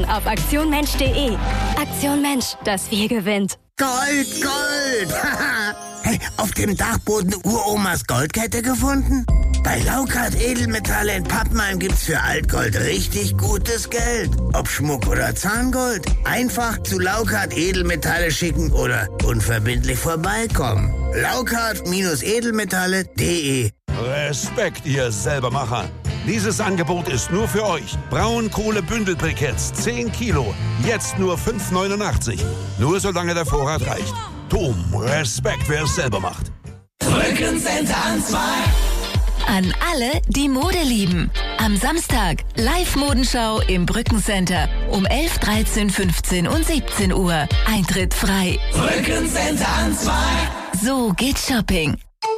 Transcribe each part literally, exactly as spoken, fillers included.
machen auf aktion mensch punkt de. Aktion Mensch, das Wir gewinnt. Gold, Gold! Hey, auf dem Dachboden Uromas Goldkette gefunden? Bei Laukart Edelmetalle in Pappenheim gibt's für Altgold richtig gutes Geld. Ob Schmuck oder Zahngold. Einfach zu Laukart Edelmetalle schicken oder unverbindlich vorbeikommen. Laukart-Edelmetalle punkt de. Respekt, ihr Selbermacher. Dieses Angebot ist nur für euch. Braunkohle-Bündelbriketts, zehn Kilo. Jetzt nur fünf neunundachtzig. Nur solange der Vorrat reicht. Dom, Respekt, wer es selber macht. Brückencenter an zwei. An alle, die Mode lieben. Am Samstag Live-Modenschau im Brückencenter um elf, dreizehn, fünfzehn und siebzehn Uhr. Eintritt frei. Brückencenter an zwei. So geht Shopping.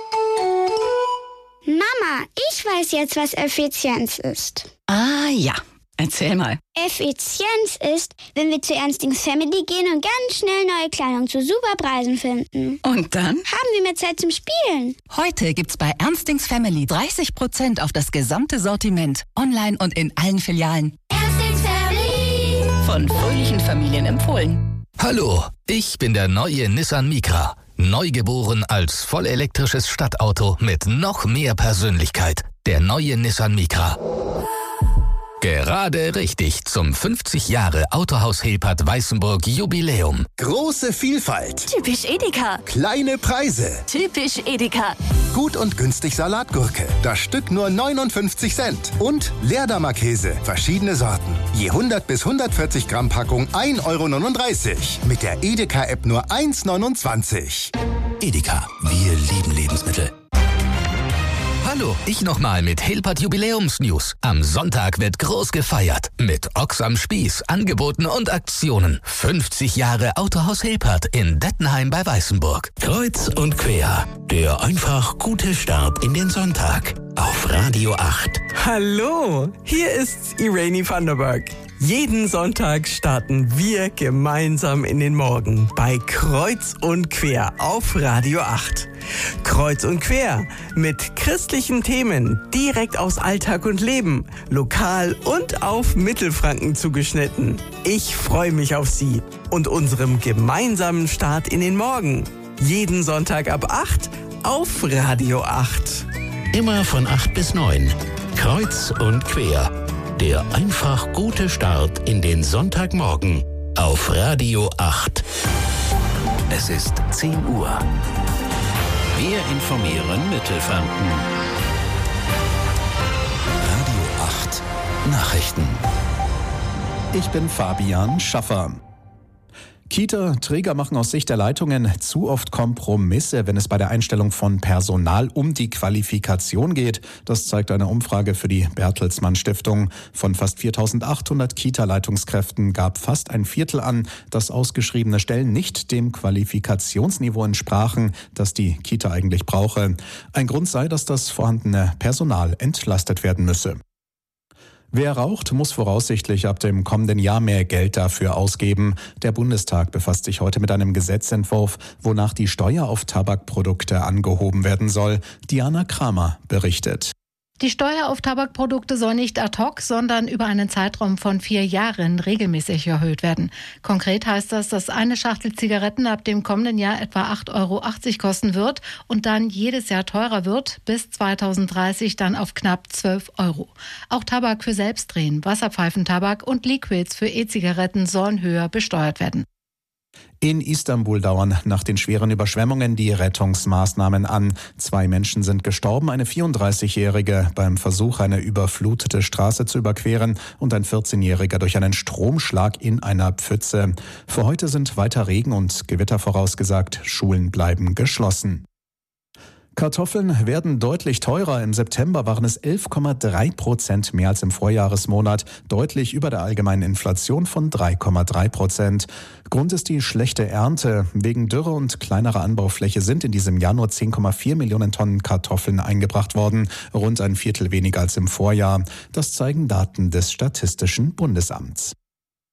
Mama, ich weiß jetzt, was Effizienz ist. Ah ja, erzähl mal. Effizienz ist, wenn wir zu Ernstings Family gehen und ganz schnell neue Kleidung zu super Preisen finden. Und dann? Haben wir mehr Zeit zum Spielen. Heute gibt's bei Ernstings Family dreißig Prozent auf das gesamte Sortiment. Online und in allen Filialen. Ernstings Family. Von fröhlichen Familien empfohlen. Hallo, ich bin der neue Nissan Micra. Neugeboren als vollelektrisches Stadtauto mit noch mehr Persönlichkeit. Der neue Nissan Micra. Gerade richtig zum fünfzig Jahre Autohaus Hilpert Weißenburg Jubiläum. Große Vielfalt. Typisch Edeka. Kleine Preise. Typisch Edeka. Gut und günstig Salatgurke. Das Stück nur neunundfünfzig Cent. Und Leerdammer Käse. Verschiedene Sorten. Je hundert bis hundertvierzig Gramm Packung ein Euro neununddreißig. Mit der Edeka-App nur eins neunundzwanzig. Edeka, wir lieben Lebensmittel. Hallo, ich nochmal mit Hilpert Jubiläumsnews. Am Sonntag wird groß gefeiert. Mit Ochs am Spieß, Angeboten und Aktionen. fünfzig Jahre Autohaus Hilpert in Dettenheim bei Weißenburg. Kreuz und quer. Der einfach gute Start in den Sonntag. Auf Radio acht. Hallo, hier ist Irene Vanderberg. Jeden Sonntag starten wir gemeinsam in den Morgen bei Kreuz und Quer auf Radio acht. Kreuz und Quer mit christlichen Themen direkt aus Alltag und Leben, lokal und auf Mittelfranken zugeschnitten. Ich freue mich auf Sie und unserem gemeinsamen Start in den Morgen. Jeden Sonntag ab acht auf Radio acht. Immer von acht bis neun. Kreuz und Quer. Der einfach gute Start in den Sonntagmorgen auf Radio acht. Es ist zehn Uhr. Wir informieren Mittelfranken. Radio acht Nachrichten. Ich bin Fabian Schaffer. Kita-Träger machen aus Sicht der Leitungen zu oft Kompromisse, wenn es bei der Einstellung von Personal um die Qualifikation geht. Das zeigt eine Umfrage für die Bertelsmann Stiftung. Von fast viertausendachthundert Kita-Leitungskräften gab fast ein Viertel an, dass ausgeschriebene Stellen nicht dem Qualifikationsniveau entsprachen, das die Kita eigentlich brauche. Ein Grund sei, dass das vorhandene Personal entlastet werden müsse. Wer raucht, muss voraussichtlich ab dem kommenden Jahr mehr Geld dafür ausgeben. Der Bundestag befasst sich heute mit einem Gesetzentwurf, wonach die Steuer auf Tabakprodukte angehoben werden soll. Diana Kramer berichtet. Die Steuer auf Tabakprodukte soll nicht ad hoc, sondern über einen Zeitraum von vier Jahren regelmäßig erhöht werden. Konkret heißt das, dass eine Schachtel Zigaretten ab dem kommenden Jahr etwa acht Euro achtzig kosten wird und dann jedes Jahr teurer wird, bis zweitausenddreißig dann auf knapp zwölf Euro. Auch Tabak für Selbstdrehen, Wasserpfeifentabak und Liquids für E-Zigaretten sollen höher besteuert werden. In Istanbul dauern nach den schweren Überschwemmungen die Rettungsmaßnahmen an. Zwei Menschen sind gestorben, eine vierunddreißigjährige beim Versuch, eine überflutete Straße zu überqueren und ein vierzehnjähriger durch einen Stromschlag in einer Pfütze. Für heute sind weiter Regen und Gewitter vorausgesagt. Schulen bleiben geschlossen. Kartoffeln werden deutlich teurer. Im September waren es elf Komma drei Prozent mehr als im Vorjahresmonat, deutlich über der allgemeinen Inflation von drei Komma drei Prozent. Grund ist die schlechte Ernte. Wegen Dürre und kleinerer Anbaufläche sind in diesem Jahr nur zehn Komma vier Millionen Tonnen Kartoffeln eingebracht worden, rund ein Viertel weniger als im Vorjahr. Das zeigen Daten des Statistischen Bundesamts.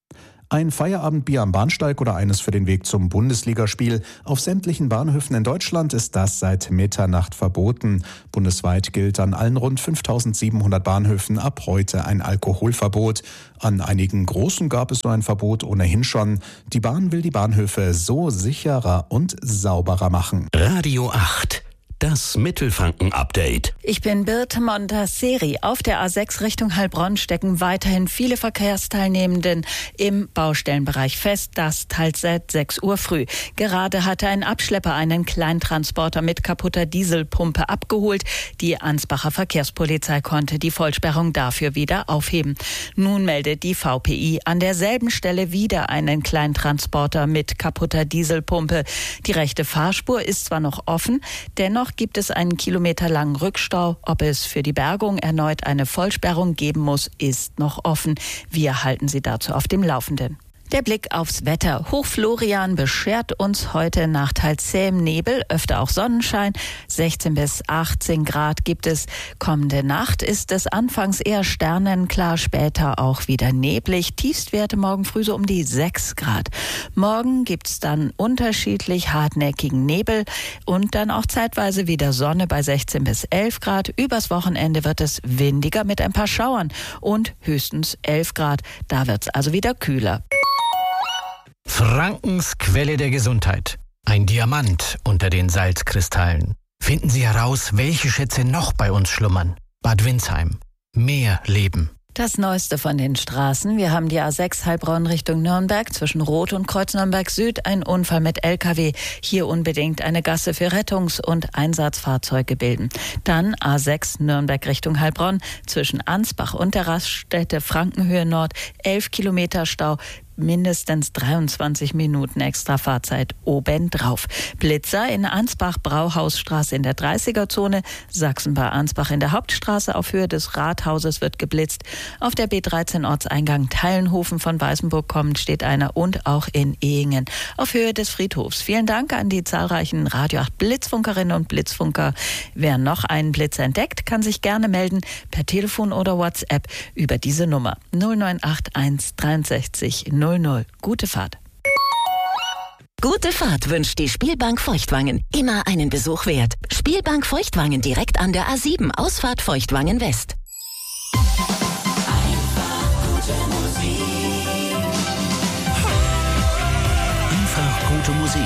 Ein Feierabendbier am Bahnsteig oder eines für den Weg zum Bundesligaspiel. Auf sämtlichen Bahnhöfen in Deutschland ist das seit Mitternacht verboten. Bundesweit gilt an allen rund fünftausendsiebenhundert Bahnhöfen ab heute ein Alkoholverbot. An einigen großen gab es so ein Verbot ohnehin schon. Die Bahn will die Bahnhöfe so sicherer und sauberer machen. Radio acht. Das Mittelfranken-Update. Ich bin Birte Montasseri. Auf der A sechs Richtung Heilbronn stecken weiterhin viele Verkehrsteilnehmenden im Baustellenbereich fest. Das teils seit sechs Uhr früh. Gerade hatte ein Abschlepper einen Kleintransporter mit kaputter Dieselpumpe abgeholt. Die Ansbacher Verkehrspolizei konnte die Vollsperrung dafür wieder aufheben. Nun meldet die V P I an derselben Stelle wieder einen Kleintransporter mit kaputter Dieselpumpe. Die rechte Fahrspur ist zwar noch offen, dennoch gibt es einen kilometerlangen Rückstau. Ob es für die Bergung erneut eine Vollsperrung geben muss, ist noch offen. Wir halten Sie dazu auf dem Laufenden. Der Blick aufs Wetter. Hochflorian beschert uns heute nach teils zähem Nebel, öfter auch Sonnenschein. sechzehn bis achtzehn Grad gibt es. Kommende Nacht ist es anfangs eher sternenklar, später auch wieder neblig. Tiefstwerte morgen früh so um die sechs Grad. Morgen gibt's dann unterschiedlich hartnäckigen Nebel und dann auch zeitweise wieder Sonne bei sechzehn bis elf Grad. Übers Wochenende wird es windiger mit ein paar Schauern und höchstens elf Grad. Da wird's also wieder kühler. Frankens Quelle der Gesundheit. Ein Diamant unter den Salzkristallen. Finden Sie heraus, welche Schätze noch bei uns schlummern. Bad Windsheim. Mehr Leben. Das Neueste von den Straßen. Wir haben die A sechs Heilbronn Richtung Nürnberg zwischen Roth und Kreuz Nürnberg Süd. Ein Unfall mit L K W. Hier unbedingt eine Gasse für Rettungs- und Einsatzfahrzeuge bilden. Dann A sechs Nürnberg Richtung Heilbronn zwischen Ansbach und der Raststätte Frankenhöhe Nord. elf Kilometer Stau. Mindestens dreiundzwanzig Minuten extra Fahrzeit obendrauf. Blitzer in Ansbach-Brauhausstraße in der dreißiger-Zone, Sachsen bei Ansbach in der Hauptstraße auf Höhe des Rathauses wird geblitzt. Auf der B dreizehn Ortseingang Teilenhofen von Weißenburg kommend steht einer und auch in Ehingen auf Höhe des Friedhofs. Vielen Dank an die zahlreichen Radio acht Blitzfunkerinnen und Blitzfunker. Wer noch einen Blitz entdeckt, kann sich gerne melden per Telefon oder WhatsApp über diese Nummer null neun acht eins dreiundsechzig null null. Gute Fahrt. Gute Fahrt wünscht die Spielbank Feuchtwangen. Immer einen Besuch wert. Spielbank Feuchtwangen direkt an der A sieben, Ausfahrt Feuchtwangen West. Einfach gute Musik.